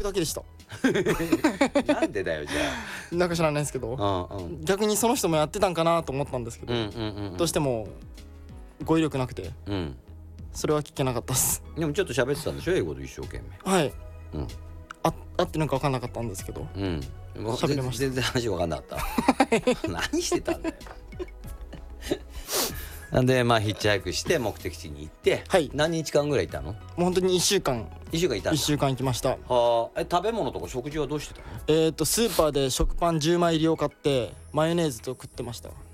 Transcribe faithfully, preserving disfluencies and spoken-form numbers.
僕だけでした。 なんでだよじゃなんか知らないですけど、 あ。うんうん逆にその人もやってたんかなと思ったんですけど、 うんうんうんうん。 どうしても語彙力なくてうん。 それは聞けなかったです。 でもちょっと喋ってたんでしょ英語で一生懸命。 はい、 うんあ合ってるのか分かんなかったんですけど、 うんもう喋れました全然話分かんなかった何してたんだよなんでまあヒッチハイクして目的地に行って、 はい、 何日間ぐらいいたの？ もう本当にいっしゅうかんいっしゅうかんいたんだ。 いっしゅうかん行きました。 はあ。え食べ物とか食事はどうしてたの？ えーとスーパーで食パンじゅうまい入りを買ってマヨネーズと食ってました。